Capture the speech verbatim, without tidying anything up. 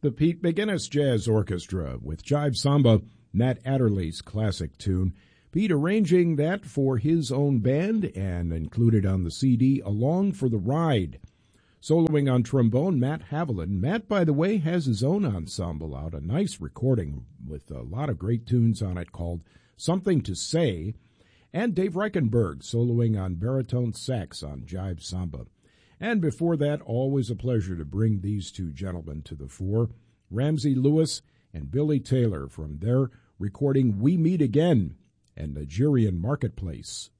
The Pete McGinnis Jazz Orchestra with Jive Samba, Matt Adderley's classic tune. Pete arranging that for his own band and included on the C D Along for the Ride. Soloing on trombone, Matt Haviland. Matt, by the way, has his own ensemble out, a nice recording with a lot of great tunes on it called Something to Say. And Dave Reichenberg soloing on baritone sax on Jive Samba. And before that, always a pleasure to bring these two gentlemen to the fore, Ramsey Lewis and Billy Taylor from their recording We Meet Again and Nigerian Marketplace.